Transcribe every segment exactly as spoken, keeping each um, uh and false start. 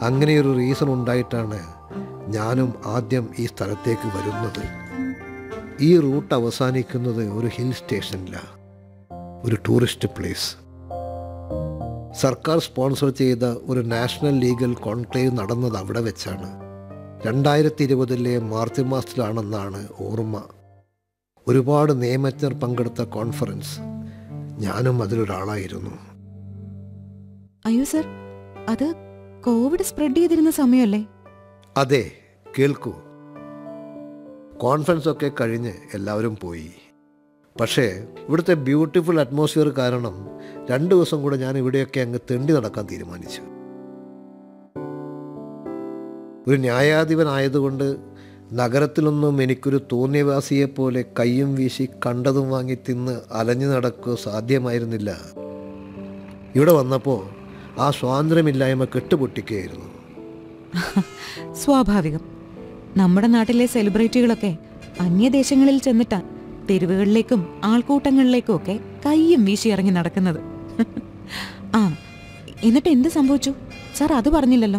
അങ്ങനെയൊരു റീസൺ ഉണ്ടായിട്ടാണ് ഞാനും ആദ്യം ഈ സ്ഥലത്തേക്ക് വരുന്നത്. ഈ റൂട്ട് അവസാനിക്കുന്നത് ഒരു ഹിൽ സ്റ്റേഷനിലാണ്, ഒരു ടൂറിസ്റ്റ് പ്ലേസ്. സർക്കാർ സ്പോൺസർ ചെയ്ത ഒരു നാഷണൽ ലീഗൽ കോൺക്ലേവ് നടന്നത് അവിടെ വെച്ചാണ്. രണ്ടായിരത്തി ഇരുപതിലെ മാർച്ച് മാസത്തിലാണെന്നാണ് ഓർമ്മ. ഒരുപാട് നിയമജ്ഞർ പങ്കെടുത്ത കോൺഫറൻസ്. ഞാനും അതിലൊരാളായിരുന്നു. അയ്യോ സർ, അത് കോവിഡ് സ്പ്രെഡ് ചെയ്തിരുന്ന സമയമല്ലേ? അതെ, കേൾക്കൂ. കോൺഫറൻസ് ഒക്കെ കഴിഞ്ഞ് എല്ലാവരും പോയി. പക്ഷേ ഇവിടുത്തെ ബ്യൂട്ടിഫുൾ അറ്റ്മോസ്ഫിയർ കാരണം രണ്ട് ദിവസം കൂടെ ഞാൻ ഇവിടെയൊക്കെ അങ്ങ് തെണ്ടി നടക്കാൻ തീരുമാനിച്ചു. ഒരു ന്യായാധിപനായതുകൊണ്ട് നഗരത്തിലൊന്നും എനിക്കൊരു തോന്നിയവാസിയെപ്പോലെ കയ്യും വീശി കണ്ടതും വാങ്ങി തിന്ന് അലഞ്ഞു നടക്കുക സാധ്യമായിരുന്നില്ല. ഇവിടെ വന്നപ്പോൾ ആ സ്വാതന്ത്ര്യമില്ലായ്മ കെട്ടുപൊട്ടിക്കുകയായിരുന്നു. സ്വാഭാവികം. നമ്മുടെ നാട്ടിലെ സെലിബ്രിറ്റികളൊക്കെ അന്യദേശങ്ങളിൽ ചെന്നിട്ടാ തെരുവുകളിലേക്കും ആൾക്കൂട്ടങ്ങളിലേക്കും ഒക്കെ കയ്യും വീശി ഇറങ്ങി നടക്കുന്നത്. ആ, എന്നിട്ട് എന്ത് സംഭവിച്ചു സാർ? അത് പറഞ്ഞില്ലല്ലോ.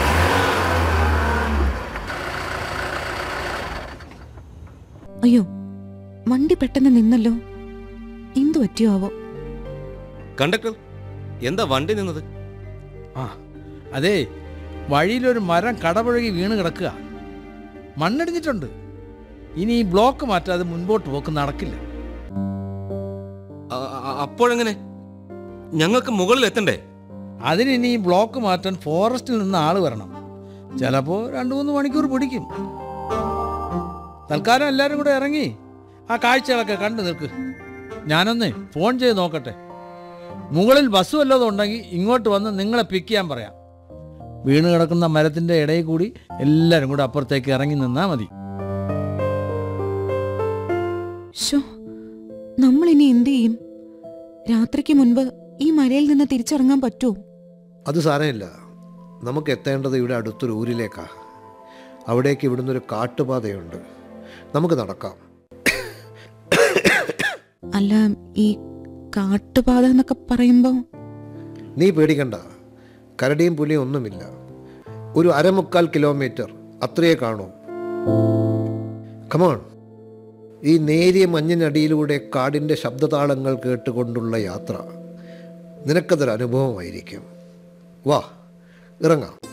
അയ്യോ, വണ്ടി പെട്ടെന്ന് നിന്നല്ലോ. എന്തു പറ്റിയോ ആവോ? കണ്ടക്ടർ, എന്താ വണ്ടി നിന്നത്? ആ അതെ, വഴിയിലൊരു മരം കടപുഴകി വീണ് കിടക്കുക. മണ്ണിടിഞ്ഞിട്ടുണ്ട്. ഇനി ഈ ബ്ലോക്ക് മാറ്റാതെ മുൻപോട്ട് പോക്ക് നടക്കില്ല. അപ്പോഴെങ്ങനെ? ഞങ്ങൾക്ക് മുകളിൽ എത്തണ്ടേ? അതിനി ഈ ബ്ലോക്ക് മാറ്റാൻ ഫോറസ്റ്റിൽ നിന്ന് ആള് വരണം. ചിലപ്പോൾ രണ്ടു മൂന്ന് മണിക്കൂർ പിടിക്കും. തൽക്കാലം എല്ലാവരും കൂടെ ഇറങ്ങി ആ കാഴ്ചകളൊക്കെ കണ്ടു നിൽക്ക്. ഞാനൊന്നേ ഫോൺ ചെയ്ത് നോക്കട്ടെ. മുകളിൽ ബസ് വല്ലതും ഉണ്ടെങ്കിൽ ഇങ്ങോട്ട് വന്ന് നിങ്ങളെ പിക്ക് ചെയ്യാൻ പറയാം. വീണ് കിടക്കുന്ന മരത്തിൻ്റെ ഇടയിൽ കൂടി എല്ലാവരും കൂടെ അപ്പുറത്തേക്ക് ഇറങ്ങി നിന്നാൽ മതി. നമ്മളിനി എന്ത് ചെയ്യും? രാത്രിക്ക് മുൻപ് ഈ മലയിൽ നിന്ന് തിരിച്ചിറങ്ങാൻ പറ്റുമോ? അത് സാരമില്ല. നമുക്ക് എത്തേണ്ടത് ഇവിടെ അടുത്തൊരു ഊരിലേക്കാ. അവിടേക്ക് ഇവിടുന്ന് ഒരു കാട്ടുപാതയുണ്ട്. നമുക്ക് നടക്കാം. അല്ല, ഈ കാട്ടുപാത എന്നൊക്കെ പറയുമ്പോ? നീ പേടിക്കണ്ട. കരടിയും പുലിയും ഒന്നുമില്ല. ഒരു അരമുക്കാൽ കിലോമീറ്റർ അത്രയേ കാണൂ. കമോൺ. ഈ നേരിയ മഞ്ഞിനടിയിലൂടെ കാടിൻ്റെ ശബ്ദതാളങ്ങൾ കേട്ടുകൊണ്ടുള്ള യാത്ര നിനക്കതൊരു അനുഭവമായിരിക്കും. വാ, ഇറങ്ങാം.